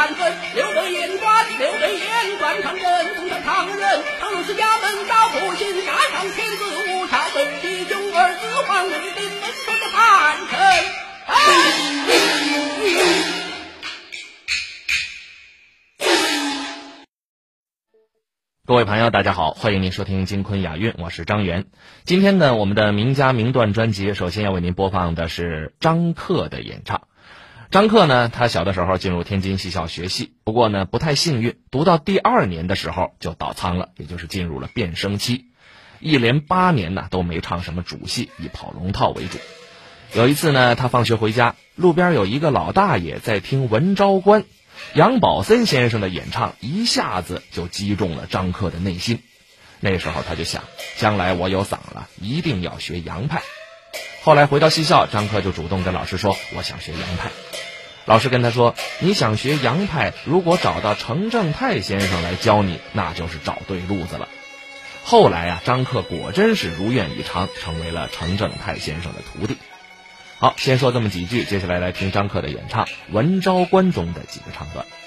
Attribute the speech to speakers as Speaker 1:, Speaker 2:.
Speaker 1: 善分，留得言官，留得言官上人，送上唐人，唐入是衙门招不行，加上天子无差，对弟兄儿子皇位定门说的叛臣。
Speaker 2: 各位朋友大家好，欢迎您收听金昆雅韵，我是张元。今天呢，我们的名家名段专辑首先要为您播放的是张克的演唱。张克呢，他小的时候进入天津戏校学戏，不过呢不太幸运，读到第2年的时候就倒仓了，也就是进入了变声期。一连8年呢都没唱什么主戏，以跑龙套为主。有一次呢，他放学回家，路边有一个老大爷在听文昭关，杨宝森先生的演唱一下子就击中了张克的内心。那时候他就想，将来我有嗓了，一定要学杨派。后来回到戏校，张克就主动跟老师说，我想学杨派。老师跟他说，你想学杨派，如果找到程正泰先生来教你，那就是找对路子了。后来啊，张克果真是如愿以偿，成为了程正泰先生的徒弟。好，先说这么几句，接下来来听张克的演唱《文昭关》中的几个唱段。